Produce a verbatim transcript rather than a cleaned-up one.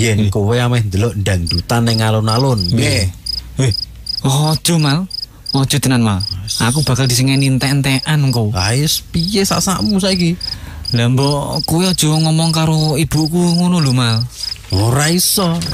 yen kowe ameh ndelok dangdutan ning alun-alun. Nggih. Eh, ojo Mal. Ojo tenan Mal. Aku bakal disengeni entek-entekan engko. Ah wis piye sak-sakmu saiki? Lah mbok kowe aja ngomong karo ibuku ngono lho Mal. Ora iso.